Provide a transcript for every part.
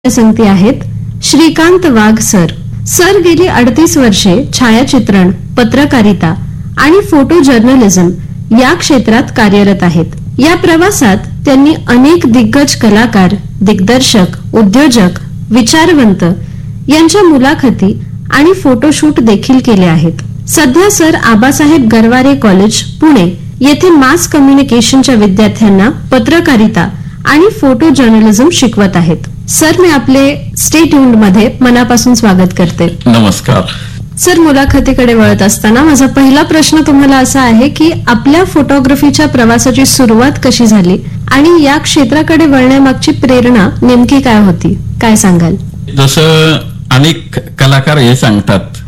संगती आहेत श्रीकांत वाघ sir. Sir गेली 38 वर्षे छायाचित्रण, पत्रकारिता आणि फोटो जर्नलिझम या क्षेत्रात कार्यरत आहेत. या प्रवासात त्यांनी अनेक दिग्गज कलाकार, दिग्दर्शक, उद्योजक, विचारवंत यांच्या मुलाखती आणि फोटोशूट देखील केले आहेत. सध्या सर आबासाहेब गरवारे कॉलेज, पुणे येथे मास कम्युनिकेशनच्या विद्यार्थ्यांना पत्रकारिता आणि फोटो जर्नलिझम शिकवत आहेत. सर, मी आपले स्टे ट्यून्ड मध्ये मनापासून स्वागत करते. नमस्कार सर. मुलाखतीकडे वळत असताना माझा पहिला प्रश्न तुम्हाला असा आहे की आपल्या फोटोग्राफीच्या प्रवासाची सुरुवात कशी झाली आणि या क्षेत्राकडे वळण्यामागची प्रेरणा नेमकी काय होती, काय सांगाल? जसं अनेक कलाकार हे सांगतात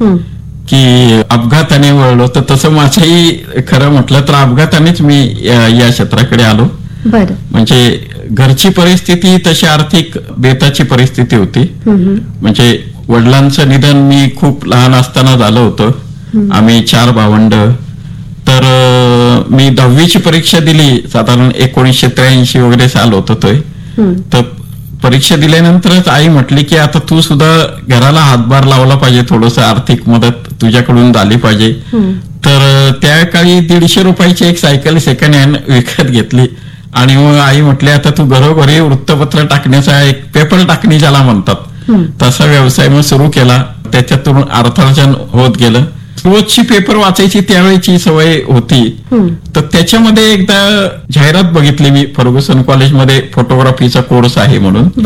की अपघाताने वळलो, तर तसं माझंही खरं म्हटलं तर अपघातानेच मी या क्षेत्राकडे आलो. बरं. म्हणजे घरची परिस्थिती तशी आर्थिक बेताची परिस्थिती होती. म्हणजे वडिलांचं निधन मी खूप लहान असताना झालं होतं. आम्ही 4 भावंड. तर मी 10वीची परीक्षा दिली, साधारण 1983 वगैरे साल होतं ते. तर परीक्षा दिल्यानंतरच आई म्हटली की आता तू सुद्धा घराला हातभार लावला पाहिजे, थोडस आर्थिक मदत तुझ्याकडून झाली पाहिजे. तर त्या काळी 150 रुपयाची एक सायकल सेकंड हँड विकत घेतली आणि मग आई म्हटली आता तू घरोघरी वृत्तपत्र टाकण्याचा, एक पेपर टाकणी ज्याला म्हणतात, तसा व्यवसाय मग सुरू केला. त्याच्यातून अर्थार्जन होत गेलं. रोजची पेपर वाचायची त्यावेळेची सवय होती. तर त्याच्यामध्ये एकदा जाहिरात बघितली मी, फर्ग्युसन कॉलेजमध्ये फोटोग्राफीचा कोर्स आहे म्हणून.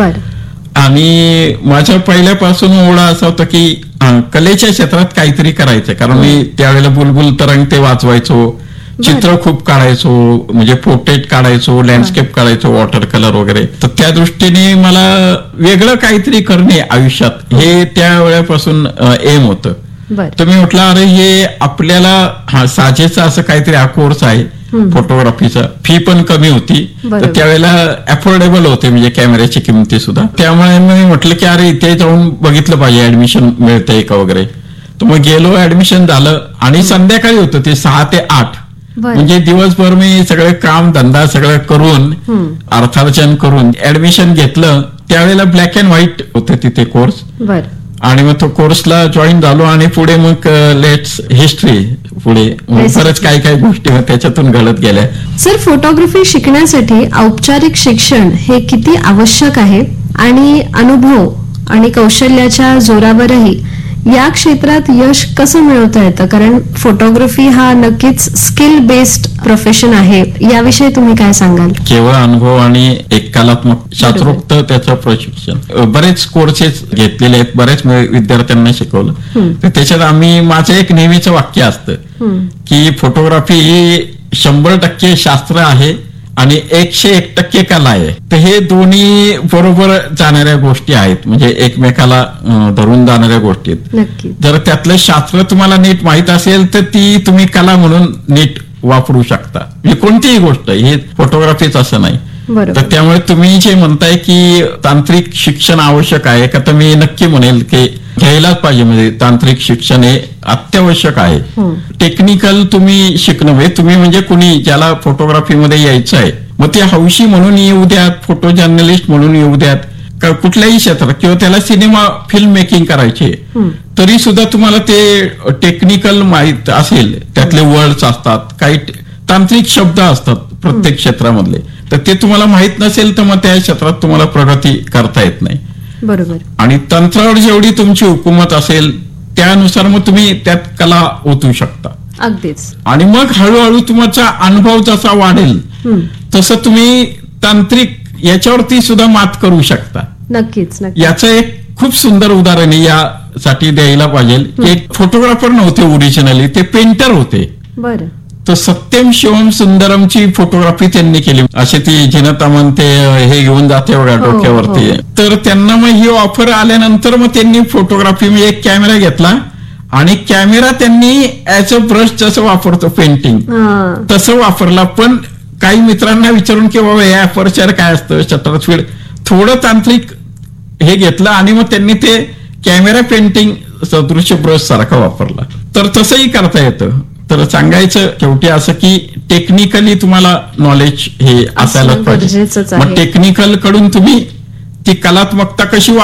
आणि माझ्या पहिल्यापासून ओढा असा होता की कलेच्या क्षेत्रात काहीतरी करायचं, कारण मी त्यावेळेला बुलबुल तरंग ते वाचवायचो, चित्र खूप काढायचो, म्हणजे पोर्ट्रेट काढायचो, लँडस्केप काढायचो, वॉटर कलर वगैरे. तर त्या दृष्टीने मला वेगळं काहीतरी करणे आयुष्यात हे त्या वेळेपासून एम होतं. तर मी म्हटलं अरे हे आपल्याला साजेचा असं काहीतरी हा कोर्स आहे फोटोग्राफीचा. फी पण कमी होती, तर त्यावेळेला अफोर्डेबल होते म्हणजे कॅमेऱ्याची किमती सुद्धा. त्यामुळे मी म्हटलं की अरे इथे जाऊन बघितलं पाहिजे ऍडमिशन मिळतंय का वगैरे. तर मग गेलो, ऍडमिशन झालं आणि संध्याकाळी होतं ते 6 ते 8. म्हणजे दिवसभर मी सगळं काम धंदा सगळं करून अर्थार्जन करून ऍडमिशन घेतलं. त्यावेळेला ब्लॅक अँड व्हाईट होते तिथे कोर्स. आणि मग तो कोर्सला जॉईन झालो आणि पुढे मग लेट्स हिस्ट्री, पुढे बरंच काही काही गोष्टी त्याच्यातून घडत गेल्या. सर, फोटोग्राफी शिकण्यासाठी औपचारिक शिक्षण हे किती आवश्यक आहे आणि अनुभव आणि कौशल्याच्या जोरावरही या क्षेत्रात यश कसं मिळवता येतं? कारण फोटोग्राफी हा नक्कीच स्किल बेस्ड प्रोफेशन आहे. याविषयी तुम्ही काय सांगाल? केवळ अनुभव आणि एक कलात्मक शास्त्रोक्त त्याचं प्रशिक्षण, बरेच कोर्सेस घेतलेले आहेत, बरेच विद्यार्थ्यांना शिकवलं. तर त्याच्यात माझं एक नेहमीचं वाक्य असतं की फोटोग्राफी ही 100% शास्त्र आहे आणि 101% कला आहे. तर हे दोन्ही बरोबर जाणाऱ्या गोष्टी आहेत, म्हणजे एकमेकाला धरून जाणाऱ्या गोष्टी आहेत. जर त्यातलं शास्त्र तुम्हाला नीट माहित असेल तर ती तुम्ही कला म्हणून नीट वापरू शकता. म्हणजे कोणतीही गोष्ट, हे फोटोग्राफीच असं नाही. तर त्यामुळे तुम्ही जे म्हणताय की तांत्रिक शिक्षण आवश्यक आहे का, तर मी नक्की म्हणेल की घ्यायलाच पाहिजे. म्हणजे तांत्रिक शिक्षण हे अत्यावश्यक आहे. टेक्निकल तुम्ही शिकणं, म्हणजे तुम्ही म्हणजे कुणी ज्याला फोटोग्राफीमध्ये यायचं आहे, मग ते हौशी म्हणून येऊ द्यात, फोटो जर्नलिस्ट म्हणून येऊ द्यात, का कुठल्याही क्षेत्रात, किंवा त्याला सिनेमा फिल्म मेकिंग करायची तरी सुद्धा तुम्हाला ते टेक्निकल माहित असेल. त्यातले वर्ड्स असतात, काही तांत्रिक शब्द असतात प्रत्येक क्षेत्रामधले, तर ते तुम्हाला माहित नसेल तर मग त्या क्षेत्रात तुम्हाला प्रगती करता येत नाही. बरोबर. आणि तंत्रावर जेवढी तुमची हुकूमत असेल त्यानुसार मग तुम्ही त्यात कला ओतू शकता. अगदीच. आणि मग हळूहळू तुमचा अनुभव जसा वाढेल तसं तुम्ही तांत्रिक याच्यावरती सुद्धा मात करू शकता. नक्कीच. याचं एक खूप सुंदर उदाहरण यासाठी द्यायला पाहिजे. एक फोटोग्राफर नव्हते ओरिजिनली, ते पेंटर होते. बरं. तर सत्यम शिवम सुंदरमची फोटोग्राफी त्यांनी केली. अशी ती जिनता म्हणते हे घेऊन जाते बघा डोक्यावरती. तर त्यांना मग ही ऑफर आल्यानंतर मग त्यांनी फोटोग्राफी म्हणजे एक कॅमेरा घेतला आणि कॅमेरा त्यांनी ऍज अ ब्रश जसं वापरतो पेंटिंग तसं वापरला. पण काही मित्रांना विचारून की बाबा या अपर्चर काय असतं, शटर स्पीड, थोडं तांत्रिक हे घेतलं आणि मग त्यांनी ते कॅमेरा पेंटिंग सदृश्य ब्रश सारखा वापरला. तर तसंही करता येतं. तर सांगायचं शेवटी असं की टेक्निकली तुम्हाला नॉलेज हे असायलाच पाहिजे. मग टेक्निकल कडून तुम्ही ती कलात्मकता कशी